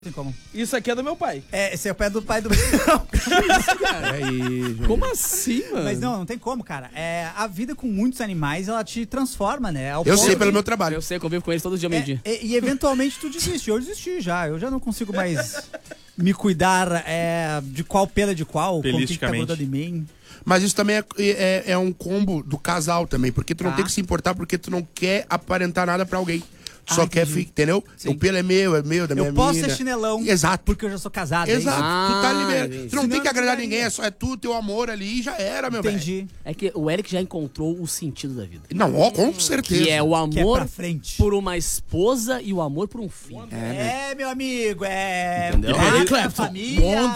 Tem como. Isso aqui é do meu pai. Esse é o pé do pai do... Como assim, mano? Mas não tem como, cara. A vida com muitos animais, ela te transforma, né? Eu sei pelo meu trabalho. Eu sei, convivo com eles todo dia, meio-dia. E eventualmente tu desiste. Eu desisti já. Eu já não consigo mais me cuidar de qual pelo é de qual, com quem que tá grudando em mim. Mas isso também é um combo do casal também, porque tu não tem que se importar, porque tu não quer aparentar nada pra alguém. Tu só quer ficar, entendeu? Sim. O pelo é meu, da minha mina. Eu posso ser chinelão. Exato. Porque eu já sou casado. Exato. Tu tá liberado. Tu não Senão tem que agradar ninguém, é tu, teu amor ali e já era, meu velho. Entendi. É que o Eric já encontrou o sentido da vida. Não, com certeza. Que é o amor pra frente. por uma esposa e o amor por um filho. Meu amigo, Entendeu? Família.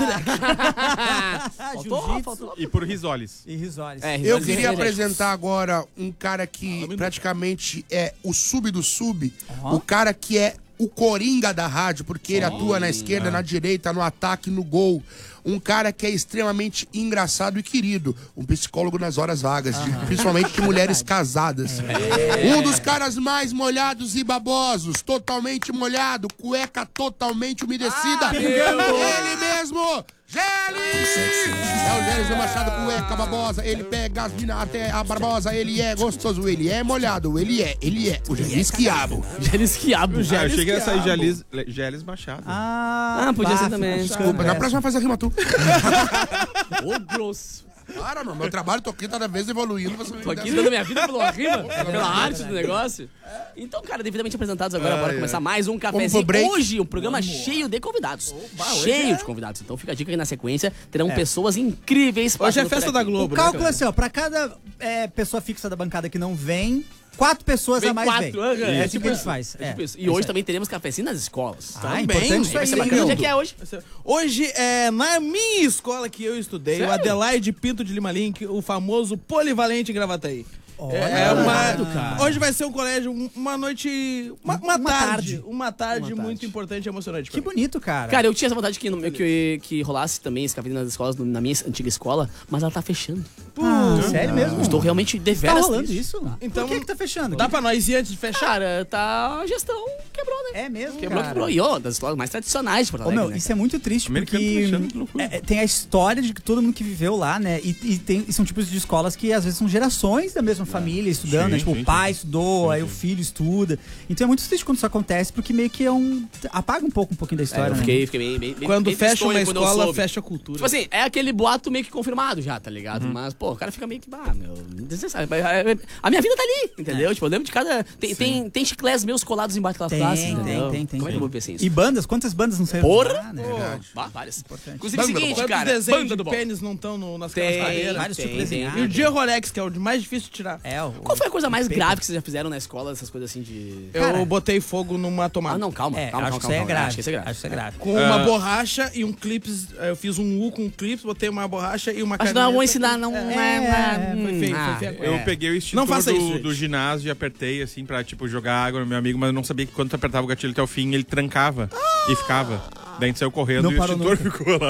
Faltou. E por risoles. E risoles. Eu queria apresentar agora um cara que praticamente é o sub do sub. O cara que é o coringa da rádio, porque ele atua na esquerda, na direita, no ataque, no gol. Um cara que é extremamente engraçado e querido. Um psicólogo nas horas vagas, principalmente de mulheres casadas. Um dos caras mais molhados e babosos, totalmente molhado, cueca totalmente umedecida. Ele mesmo! Gélis! É o Gélis do Machado, cueca babosa. Ele pega as minas até a barbosa. Ele é gostoso, ele é molhado. Ele é o Gélis Quiabo. Gélis Quiabo. Eu achei que ia sair Gélis Machado. Podia ser também. Desculpa, na próxima faz a rima tu. Ô, grosso. Para, mano, meu trabalho, tô aqui cada vez evoluindo. Tô aqui dando minha vida pela rima, pela arte do negócio. Então, cara, devidamente apresentados agora, bora começar mais um cafezinho. Hoje, um programa cheio de convidados. Cheio de convidados. Então fica a dica aí na sequência, terão pessoas incríveis. Hoje é festa da Globo, O cálculo é assim, ó, pra cada pessoa fixa da bancada que não vem, 4 pessoas a mais vem. É assim que a gente faz. E hoje também teremos cafezinho nas escolas. Importante isso aí. Onde é que é hoje? Hoje é na minha escola que eu estudei, o Adelaide Pinto de Lima Link, o famoso polivalente em Gravataí. Hoje vai ser um colégio, uma noite, uma tarde muito importante e emocionante. Que bonito, cara. Cara, eu tinha essa vontade que rolasse também esse cafezinho nas escolas, na minha antiga escola, mas ela tá fechando. Sério mesmo? Eu estou realmente Tá deveras rolando triste. isso? Então, Por que tá fechando? Dá pra nós ir antes de fechar? Cara, a gestão quebrou, né? É mesmo, Quebrou. E das escolas mais tradicionais de Porto Alegre, né? Isso é muito triste, Americano porque fechando, que loucura. tem a história de que todo mundo que viveu lá, né? E são tipos de escolas que às vezes são gerações da mesma família estudando, né? Tipo, o pai estudou, aí o filho estuda. Então é muito triste quando isso acontece, porque meio que apaga um pouquinho da história, Eu fiquei bem Quando bem fecha uma tristonho quando eu escola, soube. fecha a cultura. Tipo assim, é aquele boato meio que confirmado já, tá ligado? Mas, pô, o cara fica meio que, desnecessário. A minha vida tá ali, entendeu? Tipo, eu lembro de cada... Tem chiclés meus colados embaixo daquelas classes, entendeu? Tem. Como é que eu vou pensar isso? E bandas? Quantas bandas não saíram? Porra! Né? Várias. Importante. Inclusive o seguinte, Quantos cara, desenhos banda de do bom. pênis não estão nas Tem, cadeiras? vários tipos de desenhos. E o dia Rolex, que é o de mais difícil de tirar. Qual foi a coisa mais grave que vocês já fizeram na escola, essas coisas assim de... Eu botei fogo numa tomada. Ah, não, calma. Acho que isso é grave. Acho que isso é grave. Acho que isso é grave. Com uma borracha e um clips. Eu fiz um U com um clips, botei uma borracha e uma Acho que caneta. não vou ensinar, não. Foi feio. Eu peguei o extintor Não faça isso, do gente. ginásio e apertei, assim, pra, tipo, jogar água no meu amigo, mas eu não sabia que quando tu apertava o gatilho até o fim, ele trancava e ficava. Daí a gente saiu correndo Não e o parou extintor ficou lá.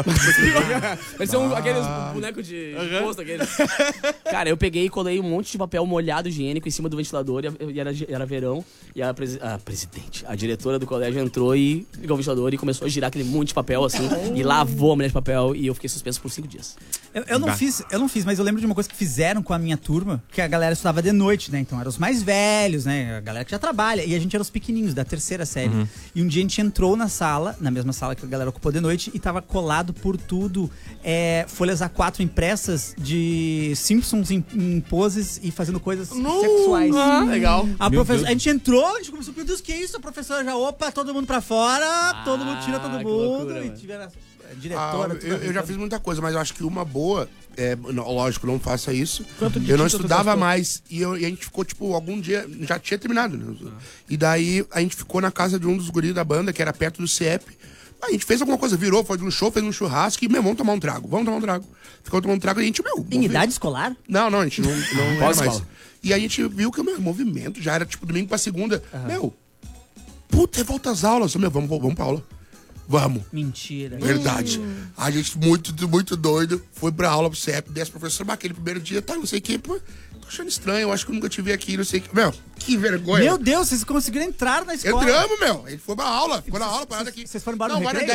Vai ser aqueles bonecos de posto, aqueles. Cara, eu peguei e colei um monte de papel molhado higiênico em cima do ventilador e era verão. E a presidente, a diretora do colégio entrou e ligou o ventilador e começou a girar aquele monte de papel assim e lavou a mulher de papel e eu fiquei suspenso por 5 dias. Eu não fiz, mas eu lembro de uma coisa que fizeram com a minha turma, que a galera estudava de noite, né? Então eram os mais velhos, né? A galera que já trabalha. E a gente era os pequenininhos, da 3ª série. E um dia a gente entrou na mesma sala que a galera ocupou de noite, e tava colado por tudo folhas A4 impressas de Simpsons em poses e fazendo coisas sexuais. Legal. A gente entrou, a gente começou, meu Deus, que isso? A professora já, todo mundo pra fora, todo mundo tira todo mundo. Loucura, e tiveram a diretora. Eu já fiz muita coisa, mas eu acho que uma boa... lógico, não faça isso. Eu não estudava mais e a gente ficou, tipo, algum dia... Já tinha terminado, né? E daí a gente ficou na casa de um dos guris da banda, que era perto do CIEP. A gente fez alguma coisa, virou, foi de um show, fez um churrasco e, vamos tomar um trago. Ficou tomando um trago e a gente, Em idade escolar? Não, a gente não era mais. E a gente viu que o movimento já era, tipo, domingo pra segunda. Puta, volta às aulas. Vamos pra aula. Vamos. Mentira. Verdade. A gente, muito doido, foi pra aula pro CEP, desse professor, mas aquele primeiro dia, tá, não sei o que, pô, tô achando estranho, eu acho que eu nunca te vi aqui, não sei o que. Meu, que vergonha. Meu Deus, vocês conseguiram entrar na escola. Entramos, meu. Ele foi pra aula, ficou na aula, parada aqui. Vocês foram embora no não, recreio?